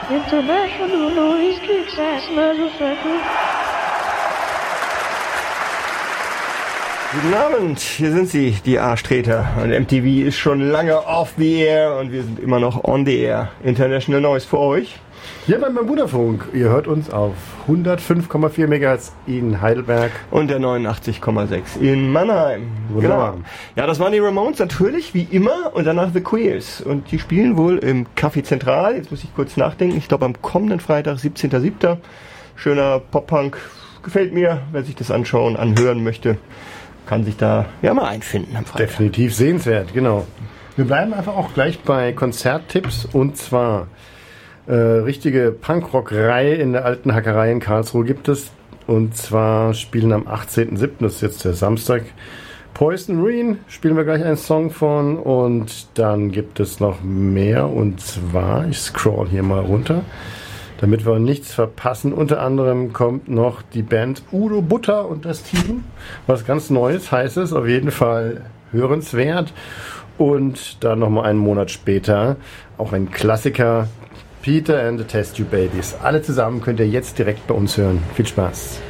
International Noise Kicks Ass Motherfucker. Guten Abend, hier sind sie, die Arschtreter. Und MTV ist schon lange off the air und wir sind immer noch on the air. International Noise für euch. Hier beim Buddha-Funk. Ihr hört uns auf 105,4 MHz in Heidelberg. Und der 89,6 in Mannheim. Wunderbar. Genau. Ja, das waren die Ramones natürlich, wie immer. Und danach The Queers. Und die spielen wohl im Café Zentral. Jetzt muss ich kurz nachdenken. Ich glaube am kommenden Freitag, 17.07. Schöner Pop-Punk. Gefällt mir. Wer sich das anschauen, anhören möchte, kann sich da ja mal einfinden am Freitag. Definitiv sehenswert, genau. Wir bleiben einfach auch gleich bei Konzerttipps. Und zwar richtige Punkrock-Reihe in der alten Hackerei in Karlsruhe gibt es. Und zwar spielen am 18.07., das ist jetzt der Samstag, Poison Reen, spielen wir gleich einen Song von. Und dann gibt es noch mehr. Und zwar, ich scroll hier mal runter, damit wir nichts verpassen. Unter anderem kommt noch die Band Udo Butter und das Team. Was ganz Neues, heißt es, auf jeden Fall hörenswert. Und dann nochmal einen Monat später auch ein Klassiker, Peter and the Test Tube Babies. Alle zusammen könnt ihr jetzt direkt bei uns hören. Viel Spaß.